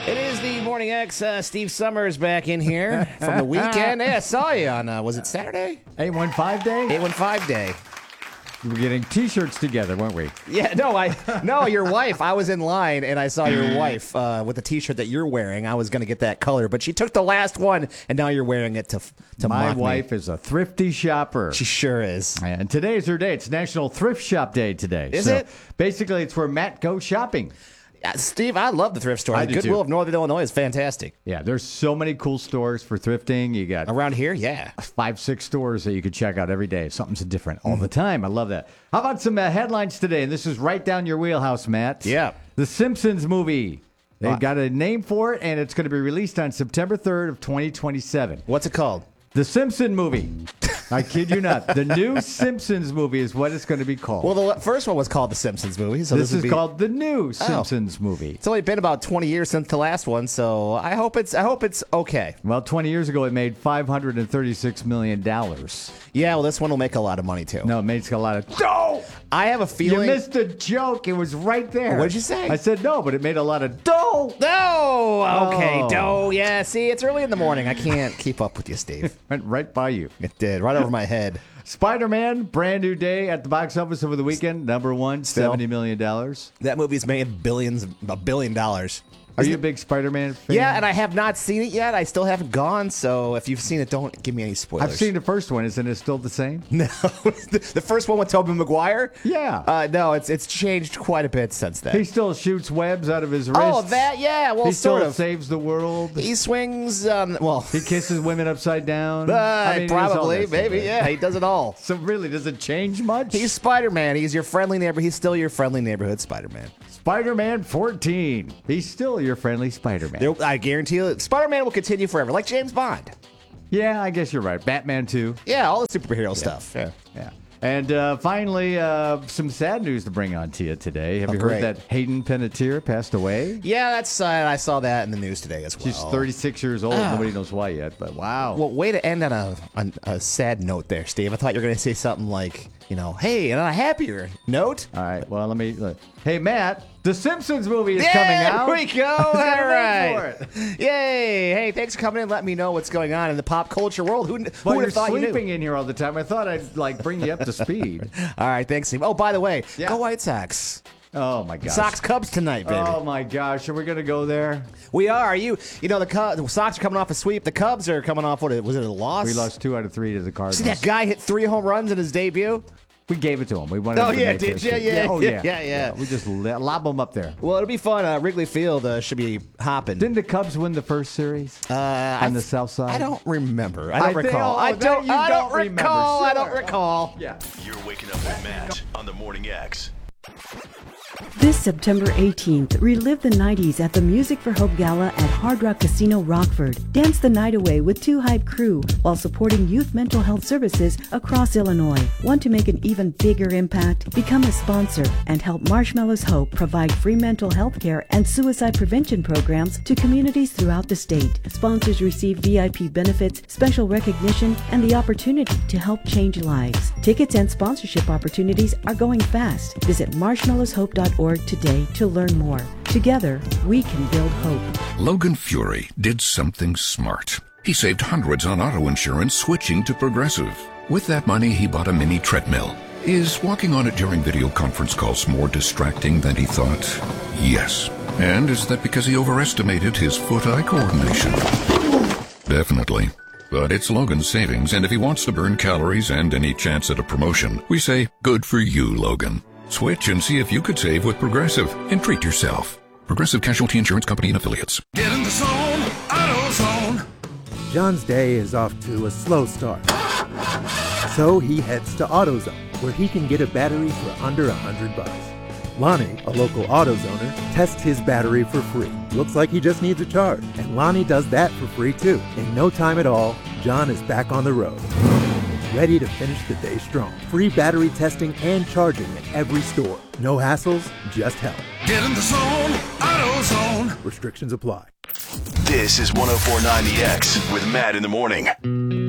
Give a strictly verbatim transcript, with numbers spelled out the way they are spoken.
It is the Morning X. Uh, Steve Summers back in here from the weekend. Hey, I saw you on, uh, was it Saturday? eight one five day? eight one five day. We were getting T-shirts together, weren't we? Yeah, no, I no, your wife. I was in line and I saw your wife uh, with the T-shirt that you're wearing. I was going to get that color, but she took the last one, and now you're wearing it to to My mock wife me. is a thrifty shopper. She sure is. And today's her day. It's National Thrift Shop Day today. Is so it? Basically, it's where Matt goes shopping. Uh, Steve, I love the thrift store. I The do Goodwill too. of Northern Illinois is fantastic. Yeah, there's so many cool stores for thrifting. You got Around here, yeah. five, six stores that you could check out every day. Something's different all the time. I love that. How about some uh, headlines today? And this is right down your wheelhouse, Matt. Yeah. The Simpsons movie. They've Wow. got a name for it, and it's going to be released on September third of twenty twenty-seven. What's it called? The Simpson movie. I kid you not. The new Simpsons movie is what it's going to be called. Well, the first one was called The Simpsons Movie. So this, this, would is be, called the new Simpsons movie. It's only been about twenty years since the last one, so I hope it's I hope it's okay. Well, twenty years ago, it made five hundred thirty-six million dollars. Yeah, well, this one will make a lot of money too. No, it made a lot of... No! I have a You feeling. missed a joke. It was right there. What'd you say? I said no, but it made a lot of dough. No. Okay. Oh. Dough. Yeah. See, it's early in the morning. I can't keep up with you, Steve. Went right by you. It did right over my head. Spider-Man, brand new day at the box office over the weekend. Number one, Still. seventy million dollars. That movie's made billions, a billion dollars. Are you a big Spider-Man fan? Yeah, and I have not seen it yet. I still haven't gone. So if you've seen it, don't give me any spoilers. I've seen the first one. Isn't it still the same? No, the the first one with Tobey Maguire. Yeah. Uh, no, it's it's changed quite a bit since then. He still shoots webs out of his wrists. oh, that yeah. Well, He still sort of. saves the world. He swings. Um, well, He kisses women upside down. uh, I mean, he does all probably, that stuff, maybe. right? Yeah, he does it all. So really, does it change much? He's Spider-Man. He's your friendly neighbor. He's still your friendly neighborhood Spider-Man. Spider-Man fourteen. He's still your friendly Spider-Man. There- I guarantee you, Spider-Man will continue forever, like James Bond. Yeah, I guess you're right. Batman too. Yeah, all the superhero stuff. Yeah. Yeah. And uh, finally, uh, some sad news to bring on to you today. Have Oh, you great. heard that Hayden Panettiere passed away? Yeah, that's. Uh, I saw that in the news today as well. She's thirty-six years old. Ah. Nobody knows why yet, but wow. Well, way to end on a on a sad note there, Steve. I thought you were going to say something like, you know, hey, and on a happier note. All right. Well, let me. Look. Hey, Matt, the Simpsons movie is Yeah, coming out. There we go. Let's All get ready right. for it. Yay. Hey, thanks for coming in. Let me know what's going on in the pop culture world. Who, who Well, would you're have thought you sleeping knew? in here all the time. I thought I'd like bring you up to speed. All right, thanks, Steve. Oh, by the way, Yeah. go White Sox. Oh my gosh. Sox Cubs tonight, baby. Oh my gosh. Are we gonna go there? We are. Are you? You know the Cubs, the Sox are coming off a sweep. The Cubs are coming off what? Was it a loss? We lost two out of three to the Cardinals. See that guy hit three home runs in his debut. We gave it to him. We wanted. Oh, him to yeah, make did history. you? Yeah, Oh yeah, yeah. yeah, yeah. We just li- lob them up there. Well, it'll be fun. Uh, Wrigley Field uh, should be hopping. Didn't the Cubs win the first series uh, on I the th- South Side? I don't remember. I don't I think- recall. oh, I that don't. you I don't, don't remember. recall. I don't Sure. recall. Yeah. You're waking up with Matt on the Morning X. This September eighteenth, relive the nineties at the Music for Hope Gala at Hard Rock Casino Rockford. Dance the night away with Two Hype Crew while supporting youth mental health services across Illinois. Want to make an even bigger impact? Become a sponsor and help Marshmallows Hope provide free mental health care and suicide prevention programs to communities throughout the state. Sponsors receive V I P benefits, special recognition, and the opportunity to help change lives. Tickets and sponsorship opportunities are going fast. Visit marshmallows hope dot org today to learn more. Together, we can build hope. Logan Fury did something smart. He saved hundreds on auto insurance switching to Progressive. With that money, he bought a mini treadmill. Is walking on it during video conference calls more distracting than he thought? Yes. And is that because he overestimated his foot-eye coordination? Definitely. But it's Logan's savings, and if he wants to burn calories and any chance at a promotion, we say, good for you, Logan. Switch and see if you could save with Progressive and treat yourself. Progressive Casualty Insurance Company and Affiliates. Get in the zone, AutoZone. John's day is off to a slow start. So he heads to AutoZone, where he can get a battery for under a hundred bucks. Lonnie, a local AutoZoner, tests his battery for free. Looks like he just needs a charge. And Lonnie does that for free too. In no time at all, John is back on the road, ready to finish the day strong. Free battery testing and charging at every store. No hassles, just help. Get in the zone, AutoZone. Restrictions apply. This is one oh four point nine The X with Matt in the morning.